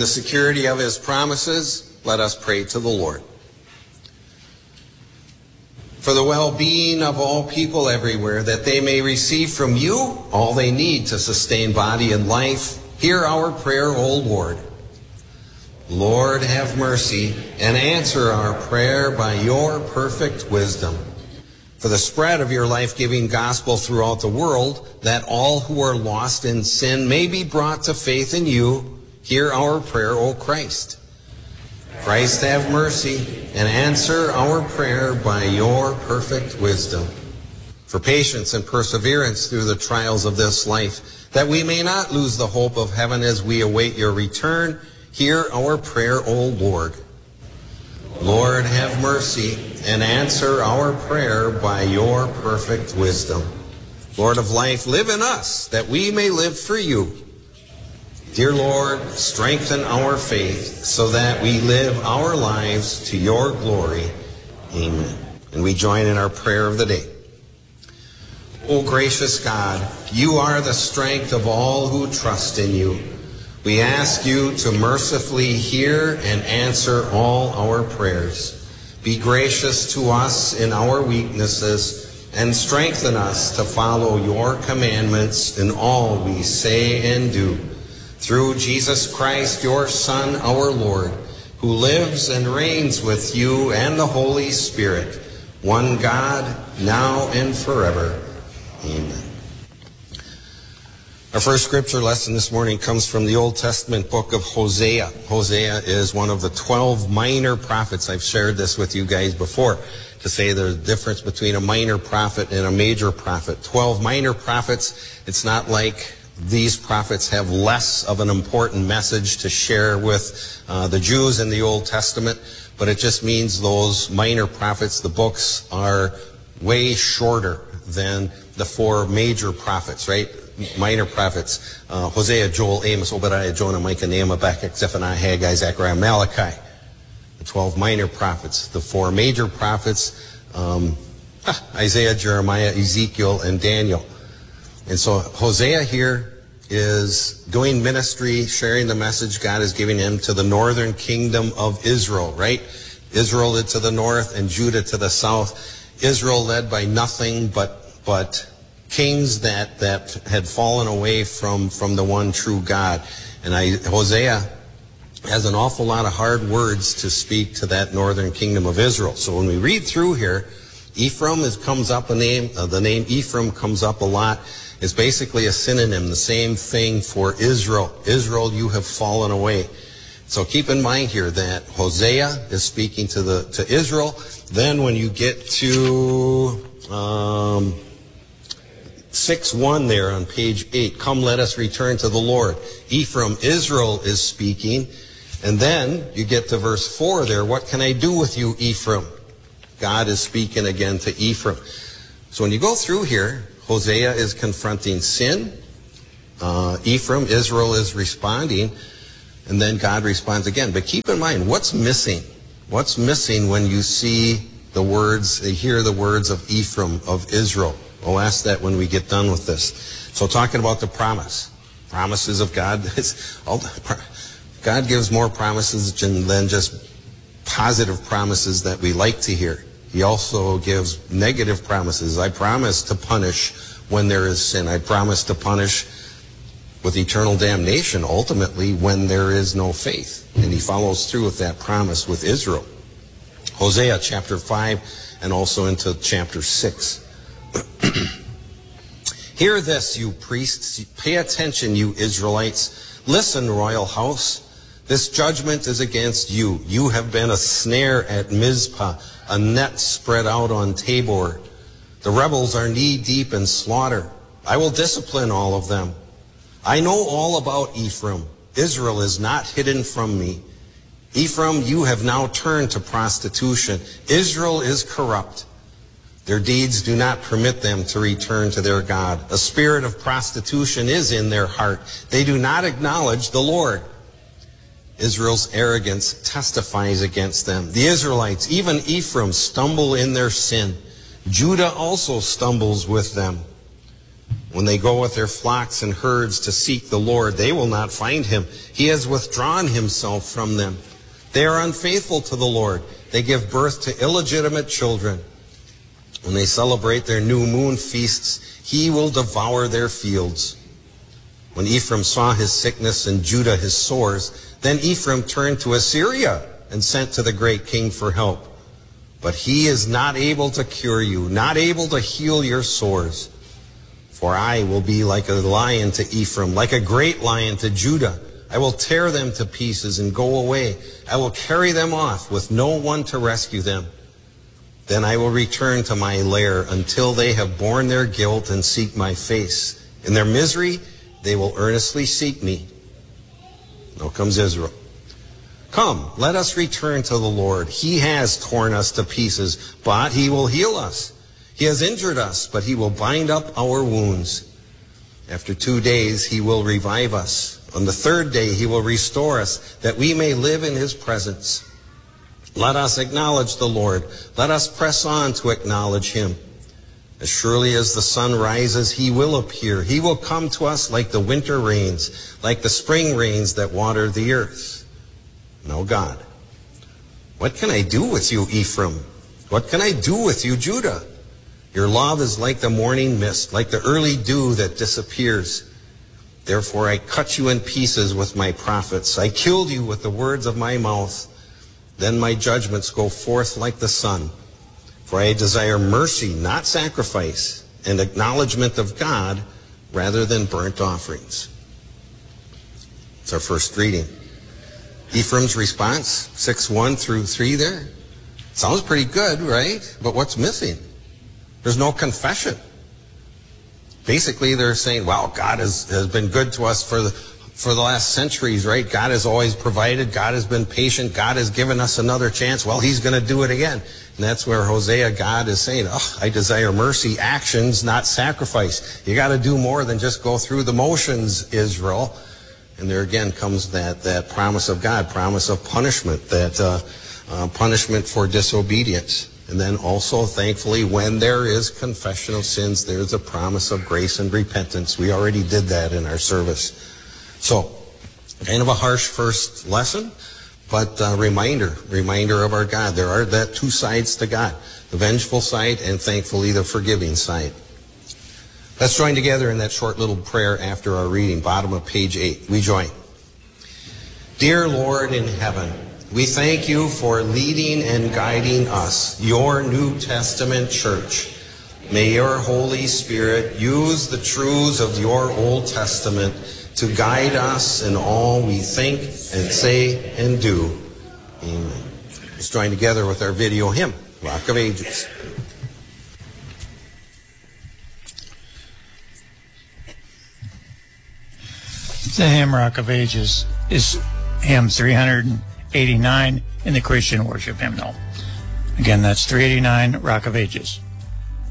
the security of his promises, let us pray to the Lord. For the well-being of all people everywhere, that they may receive from you all they need to sustain body and life, hear our prayer, O Lord. Lord, have mercy and answer our prayer by your perfect wisdom. For the spread of your life-giving gospel throughout the world, that all who are lost in sin may be brought to faith in you, hear our prayer, O Christ. Christ, have mercy and answer our prayer by your perfect wisdom. For patience and perseverance through the trials of this life, that we may not lose the hope of heaven as we await your return, hear our prayer, O Lord. Lord, have mercy and answer our prayer by your perfect wisdom. Lord of life, live in us, that we may live for you. Dear Lord, strengthen our faith so that we live our lives to your glory. Amen. And we join in our prayer of the day. O gracious God, you are the strength of all who trust in you. We ask you to mercifully hear and answer all our prayers. Be gracious to us in our weaknesses and strengthen us to follow your commandments in all we say and do. Through Jesus Christ, your Son, our Lord, who lives and reigns with you and the Holy Spirit, one God, now and forever. Amen. Our first scripture lesson this morning comes from the Old Testament book of Hosea. Hosea is one of the 12 minor prophets. I've shared this with you guys before to say there's a difference between a minor prophet and a major prophet. 12 minor prophets, it's not like these prophets have less of an important message to share with the Jews in the Old Testament, but it just means those minor prophets, the books, are way shorter than the 4 major prophets, right? Minor prophets, Hosea, Joel, Amos, Obadiah, Jonah, Micah, Nehemiah, Habakkuk, Zephaniah, Haggai, Zechariah, Malachi. The 12 minor prophets. The 4 major prophets, Isaiah, Jeremiah, Ezekiel, and Daniel. And so Hosea here is doing ministry, sharing the message God is giving him to the northern kingdom of Israel, right? Israel to the north and Judah to the south. Israel led by nothing but kings that had fallen away from the one true God. And Hosea has an awful lot of hard words to speak to that northern kingdom of Israel. So when we read through here, Ephraim comes up a name. The name Ephraim comes up a lot. It's basically a synonym, the same thing for Israel. Israel, you have fallen away. So keep in mind here that Hosea is speaking to Israel. Then when you get to 6:1 there on page 8, come let us return to the Lord. Ephraim, Israel is speaking. And then you get to verse 4 there, what can I do with you, Ephraim? God is speaking again to Ephraim. So when you go through here, Hosea is confronting sin. Ephraim, Israel is responding. And then God responds again. But keep in mind, what's missing? What's missing when you see the words, hear the words of Ephraim, of Israel? We'll ask that when we get done with this. So talking about the promises of God. God gives more promises than just positive promises that we like to hear. He also gives negative promises. I promise to punish when there is sin. I promise to punish with eternal damnation, ultimately, when there is no faith. And he follows through with that promise with Israel. Hosea chapter 5 and also into chapter 6. Hear this, you priests. Pay attention, you Israelites. Listen, royal house. This judgment is against you. You have been a snare at Mizpah, a net spread out on Tabor. The rebels are knee-deep in slaughter. I will discipline all of them. I know all about Ephraim. Israel is not hidden from me. Ephraim, you have now turned to prostitution. Israel is corrupt. Their deeds do not permit them to return to their God. A spirit of prostitution is in their heart. They do not acknowledge the Lord. Israel's arrogance testifies against them. The Israelites, even Ephraim, stumble in their sin. Judah also stumbles with them. When they go with their flocks and herds to seek the Lord, they will not find him. He has withdrawn himself from them. They are unfaithful to the Lord. They give birth to illegitimate children. When they celebrate their new moon feasts, he will devour their fields. When Ephraim saw his sickness and Judah his sores, then Ephraim turned to Assyria and sent to the great king for help. But he is not able to cure you, not able to heal your sores. For I will be like a lion to Ephraim, like a great lion to Judah. I will tear them to pieces and go away. I will carry them off with no one to rescue them. Then I will return to my lair until they have borne their guilt and seek my face. In their misery, they will earnestly seek me. Now comes Israel. Come, let us return to the Lord. He has torn us to pieces, but he will heal us. He has injured us, but he will bind up our wounds. After 2 days, he will revive us. On the third day, he will restore us, that we may live in his presence. Let us acknowledge the Lord. Let us press on to acknowledge him. As surely as the sun rises, he will appear. He will come to us like the winter rains, like the spring rains that water the earth. Now God, what can I do with you, Ephraim? What can I do with you, Judah? Your love is like the morning mist, like the early dew that disappears. Therefore I cut you in pieces with my prophets. I killed you with the words of my mouth. Then my judgments go forth like the sun. For I desire mercy, not sacrifice, and acknowledgement of God rather than burnt offerings. It's our first reading. Ephraim's response, 6:1 through 3 there. Sounds pretty good, right? But what's missing? There's no confession. Basically, they're saying, wow, God has been good to us for the last centuries, right? God has always provided. God has been patient. God has given us another chance. Well, he's going to do it again. And that's where Hosea, God is saying, I desire mercy, actions, not sacrifice. You got to do more than just go through the motions, Israel. And there again comes that promise of God, promise of punishment, that punishment for disobedience. And then also, thankfully, when there is confession of sins, there's a promise of grace and repentance. We already did that in our service. So, kind of a harsh first lesson, but reminder of our God. There are that two sides to God, the vengeful side and thankfully the forgiving side. Let's join together in that short little prayer after our reading, bottom of page 8. We join. Dear Lord in heaven, we thank you for leading and guiding us, your New Testament church. May your Holy Spirit use the truths of your Old Testament to guide us in all we think and say and do. Amen. Let's join together with our video hymn, Rock of Ages. The hymn Rock of Ages is hymn 389 in the Christian Worship Hymnal. Again, that's 389, Rock of Ages.